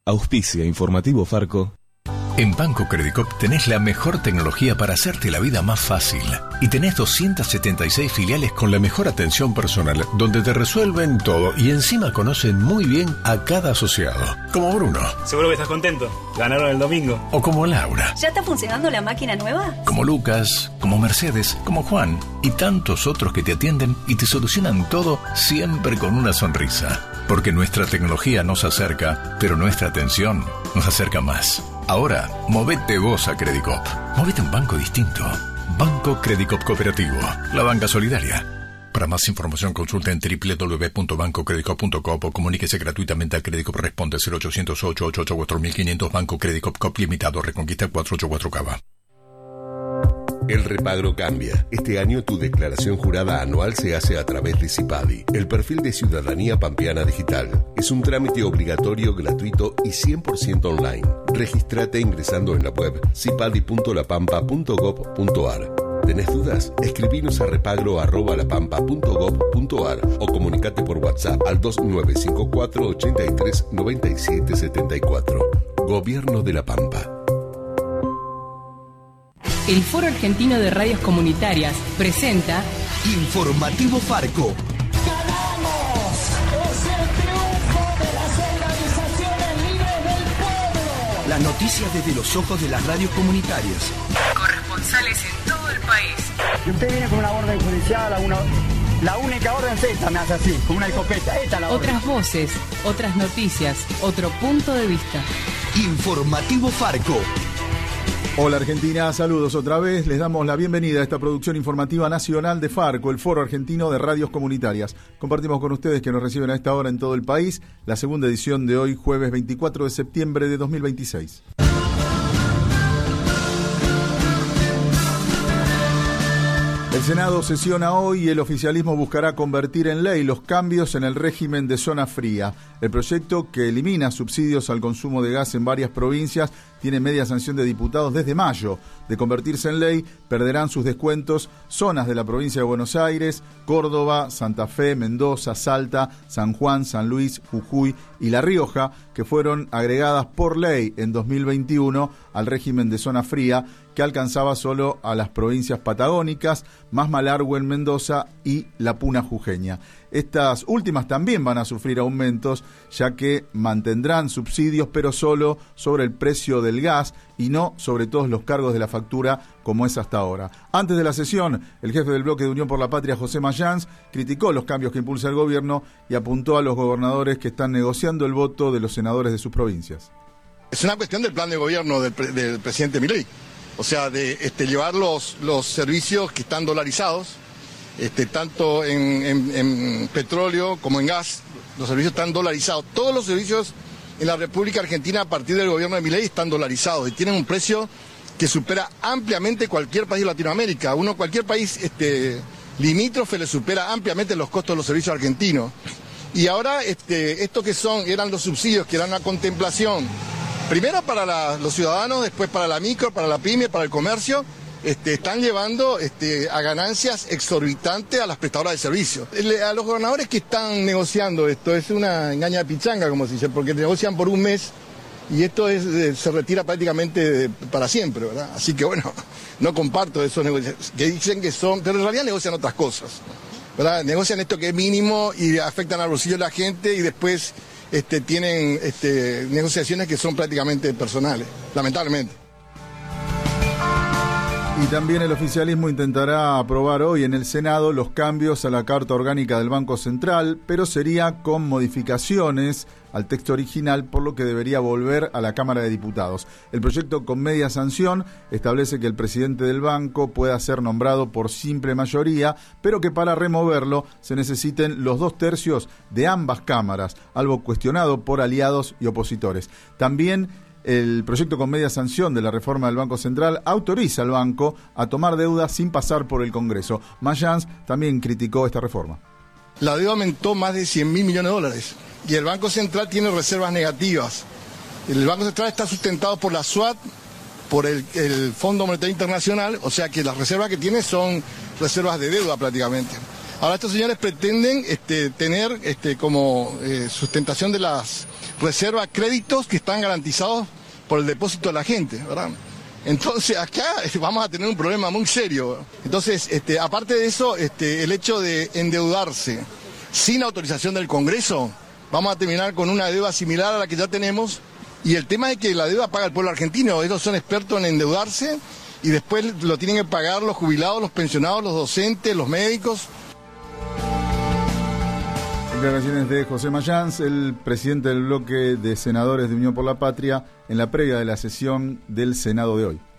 Auspicia Informativo Farco. En Banco Credicop tenés la mejor tecnología para hacerte la vida más fácil. Y tenés 276 filiales con la mejor atención personal, donde te resuelven todo y encima conocen muy bien a cada asociado. Como Bruno. Seguro que estás contento. Ganaron el domingo. O como Laura. ¿Ya está funcionando la máquina nueva? Como Lucas, como Mercedes, como Juan y tantos otros que te atienden y te solucionan todo siempre con una sonrisa. Porque nuestra tecnología nos acerca, pero nuestra atención nos acerca más. Ahora, movete vos a Credicop. Movete a un banco distinto. Banco Credicop Cooperativo. La banca solidaria. Para más información consulta en www.bancocredicop.com o comuníquese gratuitamente al Credicop. Responde 0800-888-4500. Banco Credicop Cop Limitado. Reconquista 484 Cava. El repagro cambia. Este año tu declaración jurada anual se hace a través de CIPADI, el perfil de Ciudadanía Pampeana Digital. Es un trámite obligatorio, gratuito y 100% online. Regístrate ingresando en la web cipadi.lapampa.gov.ar. ¿Tenés dudas? Escribinos a repagro@lapampa.gov.ar o comunicate por WhatsApp al 2954 83 97 74. Gobierno de La Pampa. El Foro Argentino de Radios Comunitarias presenta Informativo Farco. ¡Ganamos! ¡Es el triunfo de las organizaciones libres del pueblo! Las noticias desde los ojos de las radios comunitarias. Corresponsales en todo el país. Y usted viene con una orden judicial, la única orden es esta, me hace así, con una escopeta. Esta es la orden. Otras voces, otras noticias, otro punto de vista. Informativo Farco. Hola Argentina, saludos otra vez. Les damos la bienvenida a esta producción informativa nacional de Farco, el Foro Argentino de Radios Comunitarias. Compartimos con ustedes que nos reciben a esta hora en todo el país la segunda edición de hoy, jueves 24 de septiembre de 2026. El Senado sesiona hoy y el oficialismo buscará convertir en ley los cambios en el régimen de zona fría. El proyecto, que elimina subsidios al consumo de gas en varias provincias, tiene media sanción de diputados desde mayo. De convertirse en ley, perderán sus descuentos zonas de la provincia de Buenos Aires, Córdoba, Santa Fe, Mendoza, Salta, San Juan, San Luis, Jujuy y La Rioja, que fueron agregadas por ley en 2021 al régimen de zona fría, que alcanzaba solo a las provincias patagónicas, más Malargüe en Mendoza y La Puna jujeña. Estas últimas también van a sufrir aumentos, ya que mantendrán subsidios, pero solo sobre el precio del gas y no sobre todos los cargos de la factura, como es hasta ahora. Antes de la sesión, el jefe del bloque de Unión por la Patria, José Mayans, criticó los cambios que impulsa el gobierno y apuntó a los gobernadores que están negociando el voto de los senadores de sus provincias. Es una cuestión del plan de gobierno del presidente Milei. O sea, de llevar los servicios que están dolarizados, tanto en petróleo como en gas, los servicios están dolarizados. Todos los servicios en la República Argentina a partir del gobierno de Milei están dolarizados y tienen un precio que supera ampliamente cualquier país de Latinoamérica. Cualquier país limítrofe le supera ampliamente los costos de los servicios argentinos. Y ahora esto que eran los subsidios, que eran una contemplación, primero para los ciudadanos, después para la micro, para la pyme, para el comercio, están llevando a ganancias exorbitantes a las prestadoras de servicios. A los gobernadores que están negociando esto, es una engaña de pichanga, como se dice, porque negocian por un mes y esto se retira prácticamente para siempre, ¿verdad? Así que bueno, no comparto esos negocios, que dicen que son, pero en realidad negocian otras cosas, ¿verdad? Negocian esto que es mínimo y afectan al bolsillo de la gente y después tienen negociaciones que son prácticamente personales, lamentablemente. Y también el oficialismo intentará aprobar hoy en el Senado los cambios a la Carta Orgánica del Banco Central, pero sería con modificaciones al texto original, por lo que debería volver a la Cámara de Diputados. El proyecto, con media sanción, establece que el presidente del banco pueda ser nombrado por simple mayoría, pero que para removerlo se necesiten los 2/3 de ambas cámaras, algo cuestionado por aliados y opositores. También el proyecto con media sanción de la reforma del Banco Central autoriza al banco a tomar deuda sin pasar por el Congreso. Mayans también criticó esta reforma. La deuda aumentó más de 100.000 millones de dólares y el Banco Central tiene reservas negativas. El Banco Central está sustentado por la SUAT, por el Fondo Monetario Internacional, o sea que las reservas que tiene son reservas de deuda prácticamente. Ahora estos señores pretenden tener como sustentación de las reservas créditos que están garantizados por el depósito de la gente, ¿verdad? Entonces acá vamos a tener un problema muy serio. Entonces, aparte de eso, el hecho de endeudarse sin autorización del Congreso, vamos a terminar con una deuda similar a la que ya tenemos. Y el tema es que la deuda paga el pueblo argentino. Ellos son expertos en endeudarse y después lo tienen que pagar los jubilados, los pensionados, los docentes, los médicos. Declaraciones de José Mayans, el presidente del bloque de senadores de Unión por la Patria, en la previa de la sesión del Senado de hoy.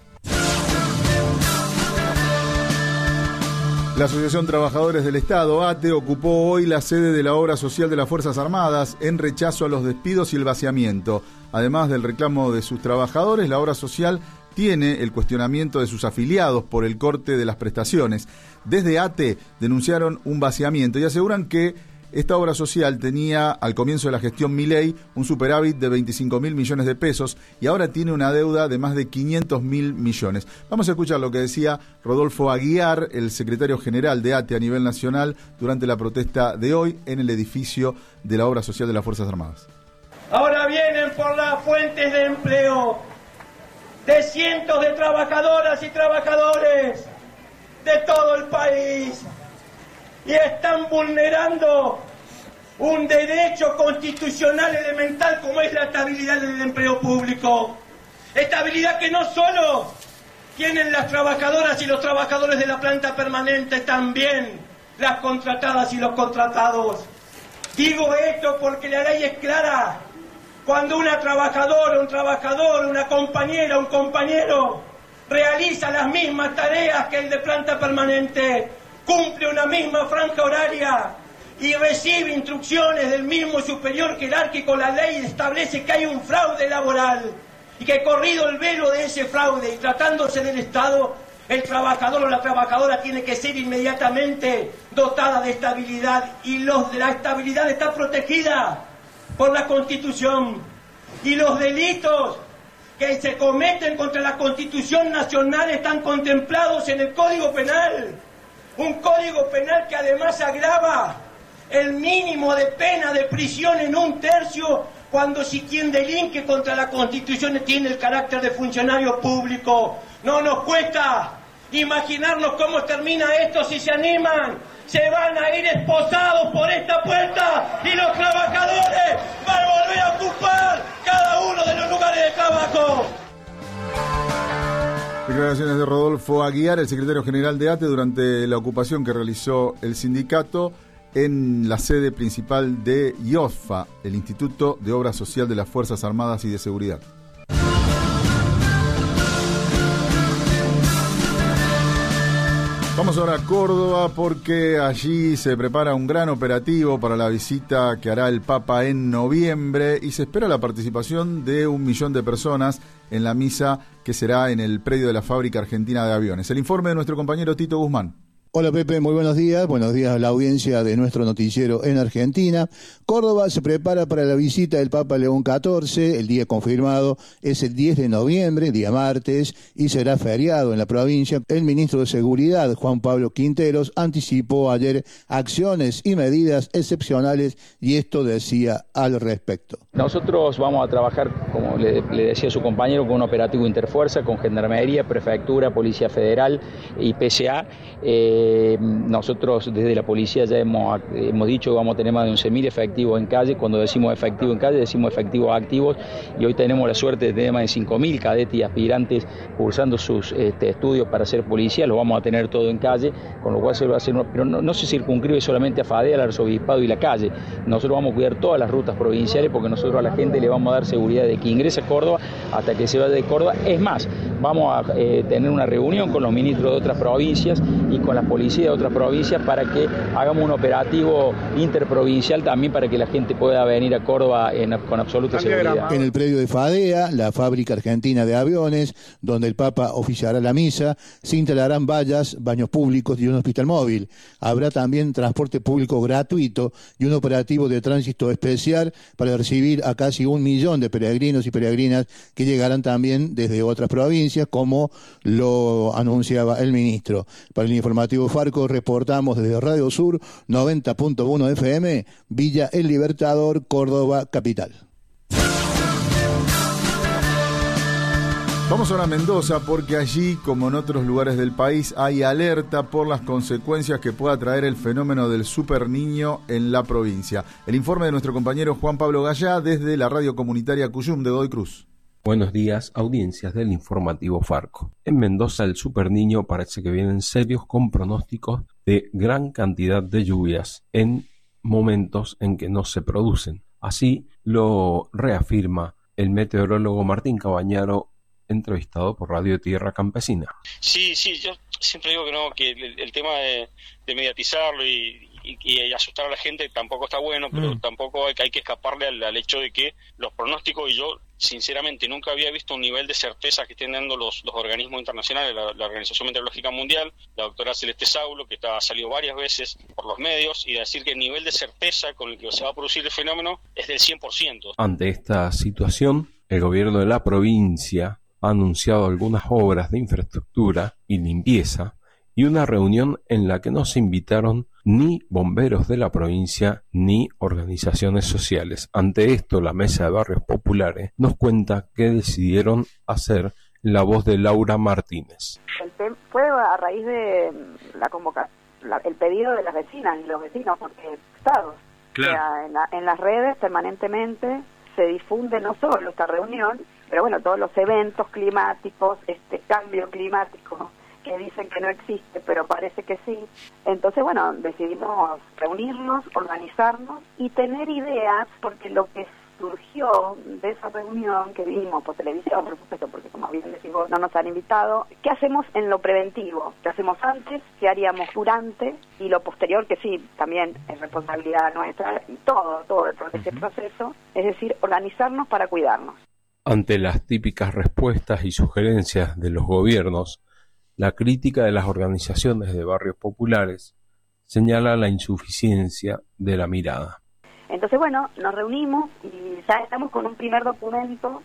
La Asociación Trabajadores del Estado, ATE, ocupó hoy la sede de la obra social de las Fuerzas Armadas en rechazo a los despidos y el vaciamiento. Además del reclamo de sus trabajadores, la obra social tiene el cuestionamiento de sus afiliados por el corte de las prestaciones. Desde ATE denunciaron un vaciamiento y aseguran que esta obra social tenía al comienzo de la gestión Milei un superávit de 25.000 millones de pesos y ahora tiene una deuda de más de 500.000 millones. Vamos a escuchar lo que decía Rodolfo Aguiar, el secretario general de ATE a nivel nacional, durante la protesta de hoy en el edificio de la obra social de las Fuerzas Armadas. Ahora vienen por las fuentes de empleo de cientos de trabajadoras y trabajadores de todo el país. Y están vulnerando un derecho constitucional elemental como es la estabilidad del empleo público. Estabilidad que no solo tienen las trabajadoras y los trabajadores de la planta permanente, también las contratadas y los contratados. Digo esto porque la ley es clara. Cuando una trabajadora, un trabajador, una compañera, un compañero realiza las mismas tareas que el de planta permanente, cumple una misma franja horaria y recibe instrucciones del mismo superior jerárquico, la ley establece que hay un fraude laboral y que corrido el velo de ese fraude y tratándose del Estado, el trabajador o la trabajadora tiene que ser inmediatamente dotada de estabilidad y la estabilidad está protegida por la Constitución y los delitos que se cometen contra la Constitución Nacional están contemplados en el Código Penal. Un código penal que además agrava el mínimo de pena de prisión en 1/3 cuando si quien delinque contra la Constitución tiene el carácter de funcionario público. No nos cuesta imaginarnos cómo termina esto si se animan. Se van a ir esposados por esta puerta y los trabajadores van a volver a ocupar cada uno de los lugares de trabajo. Declaraciones de Rodolfo Aguiar, el secretario general de ATE, durante la ocupación que realizó el sindicato en la sede principal de IOFA, el Instituto de Obra Social de las Fuerzas Armadas y de Seguridad. Vamos ahora a Córdoba porque allí se prepara un gran operativo para la visita que hará el Papa en noviembre y se espera la participación de 1 millón de personas en la misa que será en el predio de la Fábrica Argentina de Aviones. El informe de nuestro compañero Tito Guzmán. Hola Pepe, muy buenos días a la audiencia de nuestro noticiero en Argentina. Córdoba se prepara para la visita del Papa León XIV, el día confirmado es el 10 de noviembre, día martes, y será feriado en la provincia. El ministro de Seguridad, Juan Pablo Quinteros, anticipó ayer acciones y medidas excepcionales y esto decía al respecto. Nosotros vamos a trabajar, como le decía a su compañero, con un operativo interfuerza, con Gendarmería, Prefectura, Policía Federal y PCA. Nosotros desde la policía ya hemos dicho que vamos a tener más de 11.000 efectivos en calle. Cuando decimos efectivo en calle, decimos efectivos activos, y hoy tenemos la suerte de tener más de 5.000 cadetes y aspirantes cursando sus estudios para ser policía. Lo vamos a tener todo en calle, con lo cual se va a hacer, pero no se circunscribe solamente a FADEA, al arzobispado y la calle. Nosotros vamos a cuidar todas las rutas provinciales porque nosotros a la gente le vamos a dar seguridad de que ingrese a Córdoba hasta que se vaya de Córdoba. Es más, vamos a tener una reunión con los ministros de otras provincias y con las policías de otras provincias para que hagamos un operativo interprovincial también para que la gente pueda venir a Córdoba con absoluta seguridad. En el predio de FADEA, la Fábrica Argentina de Aviones, donde el Papa oficiará la misa, se instalarán vallas, baños públicos y un hospital móvil. Habrá también transporte público gratuito y un operativo de tránsito especial para recibir a casi 1 millón de peregrinos y peregrinas que llegarán también desde otras provincias, como lo anunciaba el ministro. Para el informativo Farco reportamos desde Radio Sur 90.1 FM, Villa El Libertador, Córdoba, capital. Vamos ahora a Mendoza porque allí, como en otros lugares del país, hay alerta por las consecuencias que pueda traer el fenómeno del Super Niño en la provincia. El informe de nuestro compañero Juan Pablo Gallá desde la radio comunitaria Cuyum de Godoy Cruz. Buenos días, audiencias del informativo Farco. En Mendoza el Super Niño parece que vienen serios con pronósticos de gran cantidad de lluvias en momentos en que no se producen. Así lo reafirma el meteorólogo Martín Cabañaro, entrevistado por Radio Tierra Campesina. Sí, yo siempre digo que no, que el tema de mediatizarlo y asustar a la gente tampoco está bueno, pero tampoco hay que escaparle al hecho de que los pronósticos, y yo sinceramente nunca había visto un nivel de certeza que estén dando los organismos internacionales, la Organización Meteorológica Mundial, la doctora Celeste Saulo, que ha salido varias veces por los medios, y decir que el nivel de certeza con el que se va a producir el fenómeno es del 100%. Ante esta situación, el gobierno de la provincia ha anunciado algunas obras de infraestructura y limpieza y una reunión en la que no se invitaron ni bomberos de la provincia ni organizaciones sociales. Ante esto, la Mesa de Barrios Populares nos cuenta qué decidieron hacer en la voz de Laura Martínez. Fue a raíz de el pedido de las vecinas y los vecinos, porque Estado, claro. O sea, en las redes permanentemente se difunde no solo esta reunión, pero bueno, todos los eventos climáticos, este cambio climático que dicen que no existe, pero parece que sí. Entonces, bueno, decidimos reunirnos, organizarnos y tener ideas, porque lo que surgió de esa reunión que vimos por televisión, por supuesto, porque como bien decimos, no nos han invitado, ¿qué hacemos en lo preventivo? ¿Qué hacemos antes? ¿Qué haríamos durante? Y lo posterior, que sí, también es responsabilidad nuestra, y todo ese proceso, es decir, organizarnos para cuidarnos. Ante las típicas respuestas y sugerencias de los gobiernos, la crítica de las organizaciones de barrios populares señala la insuficiencia de la mirada. Entonces, bueno, nos reunimos y ya estamos con un primer documento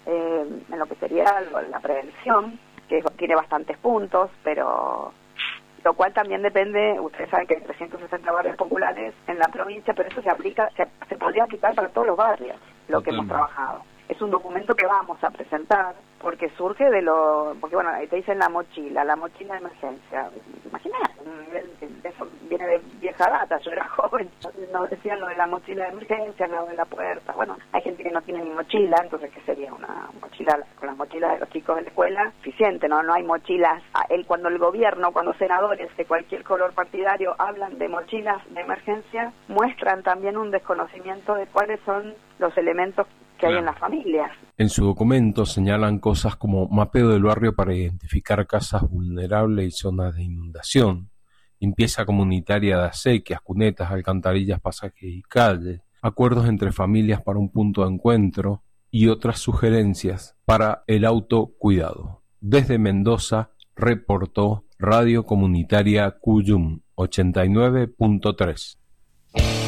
en lo que sería la prevención, que tiene bastantes puntos, pero lo cual también depende, ustedes saben que hay 360 barrios populares en la provincia, pero eso se podría aplicar para todos los barrios, lo que hemos trabajado. Es un documento que vamos a presentar porque surge porque bueno, ahí te dicen la mochila de emergencia. Imagínate, eso viene de vieja data, yo era joven, nos decían lo de la mochila de emergencia, lo de la puerta. Bueno, hay gente que no tiene ni mochila, entonces ¿qué sería una mochila? Con las mochilas de los chicos de la escuela, suficiente, no hay mochilas. Cuando el gobierno, cuando senadores de cualquier color partidario hablan de mochilas de emergencia, muestran también un desconocimiento de cuáles son los elementos que hay en las familias. En su documento señalan cosas como mapeo del barrio para identificar casas vulnerables y zonas de inundación, limpieza comunitaria de acequias, cunetas, alcantarillas, pasajes y calles, acuerdos entre familias para un punto de encuentro y otras sugerencias para el autocuidado. Desde Mendoza reportó Radio Comunitaria Cuyum 89.3.